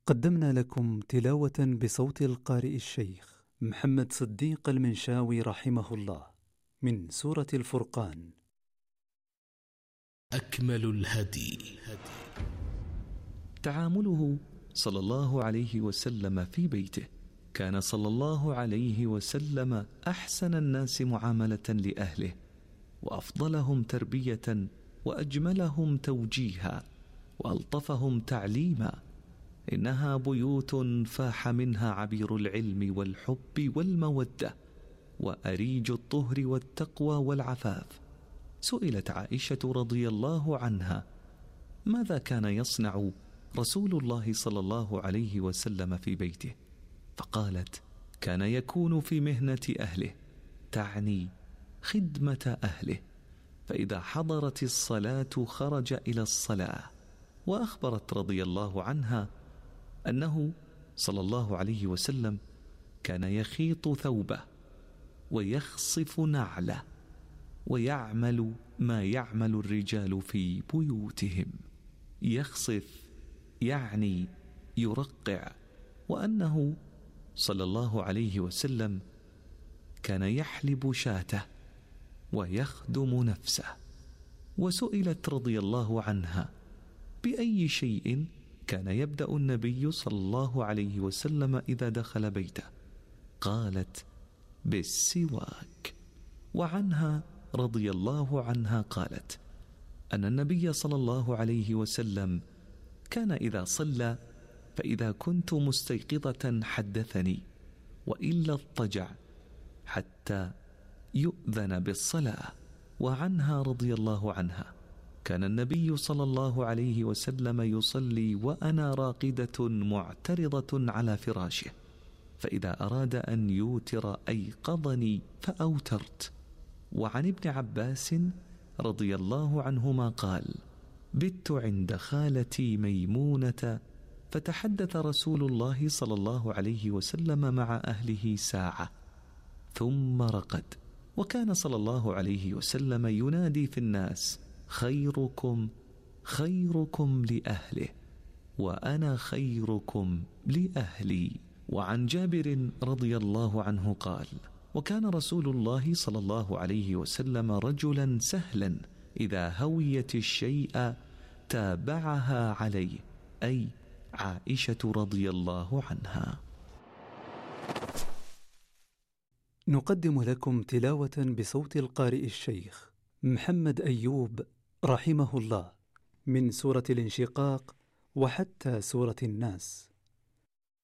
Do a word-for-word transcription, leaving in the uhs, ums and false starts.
قدمنا لكم تلاوة بصوت القارئ الشيخ محمد صديق المنشاوي رحمه الله من سورة الفرقان. أكمل الهدي. تعامله صلى الله عليه وسلم في بيته. كان صلى الله عليه وسلم أحسن الناس معاملة لأهله، وأفضلهم تربية، وأجملهم توجيها، وألطفهم تعليما. إنها بيوت فاح منها عبير العلم والحب والمودة، وأريج الطهر والتقوى والعفاف. سئلت عائشة رضي الله عنها: ماذا كان يصنع رسول الله صلى الله عليه وسلم في بيته؟ فقالت: كان يكون في مهنة أهله، تعني خدمة أهله، فإذا حضرت الصلاة خرج إلى الصلاة. وأخبرت رضي الله عنها أنه صلى الله عليه وسلم كان يخيط ثوبه ويخصف نعله ويعمل ما يعمل الرجال في بيوتهم. يخصف يعني يرقع، وأنه صلى الله عليه وسلم كان يحلب شاته ويخدم نفسه. وسئلت رضي الله عنها: بأي شيء كان يبدأ النبي صلى الله عليه وسلم إذا دخل بيته؟ قالت: بالسواك. وعنها رضي الله عنها قالت أن النبي صلى الله عليه وسلم كان إذا صلى فإذا كنت مستيقظة حدثني، وإلا اضطجع حتى يؤذن بالصلاة. وعنها رضي الله عنها كان النبي صلى الله عليه وسلم يصلي وأنا راقدة معترضة على فراشه، فإذا أراد أن يوتر أيقظني فأوترت. وعن ابن عباس رضي الله عنهما قال: بت عند خالتي ميمونة فتحدث رسول الله صلى الله عليه وسلم مع أهله ساعة ثم رقد، وكان صلى الله عليه وسلم ينادي في الناس: خيركم خيركم لأهله، وأنا خيركم لأهلي. وعن جابر رضي الله عنه قال: وكان رسول الله صلى الله عليه وسلم رجلا سهلا، إذا هويت الشيء تابعها عليه، أي عائشة رضي الله عنها. نقدم لكم تلاوة بصوت القارئ الشيخ محمد أيوب رحمه الله من سورة الانشقاق وحتى سورة الناس.